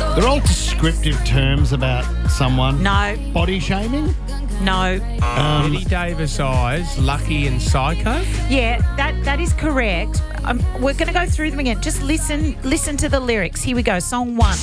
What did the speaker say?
They're all descriptive terms about someone. No, Body shaming? no. Eddie Davis Eyes, Lucky and Psycho. Yeah, that is correct. We're going to go through them again. Just listen to the lyrics. Here we go. Song 1.